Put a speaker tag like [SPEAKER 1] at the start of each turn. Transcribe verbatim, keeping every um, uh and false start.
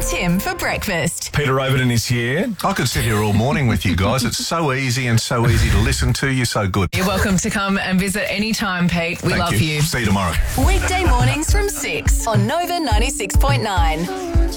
[SPEAKER 1] Tim for breakfast.
[SPEAKER 2] Peter Overton is here.
[SPEAKER 3] I could sit here all morning with you guys. It's so easy and so easy to listen to. You're so good.
[SPEAKER 4] You're welcome to come and visit anytime, Pete. We
[SPEAKER 3] Thank
[SPEAKER 4] love you.
[SPEAKER 3] See you tomorrow.
[SPEAKER 1] Weekday mornings from six on Nova ninety-six point nine.